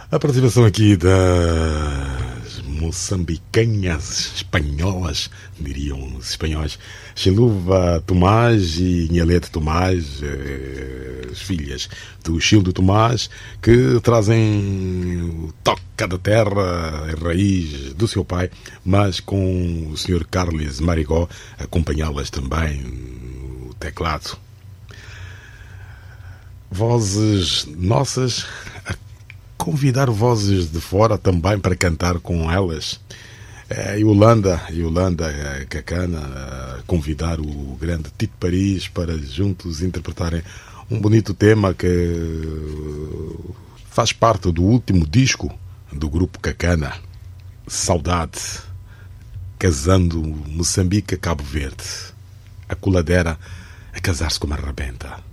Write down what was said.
A participação aqui das moçambicanhas espanholas, diriam os espanhóis, Xiluva Tomás e Nhalete Tomás, as filhas do Childo Tomás, que trazem o toque da terra, a raiz do seu pai, mas com o Sr. Carles Marigó a acompanhá-las também no teclado. Vozes nossas a convidar vozes de fora também para cantar com elas. Yolanda Cacana a convidar o grande Tito Paris para juntos interpretarem um bonito tema que faz parte do último disco do grupo Cacana, Saudade, casando Moçambique a Cabo Verde, a coladeira a casar-se com uma rabenta.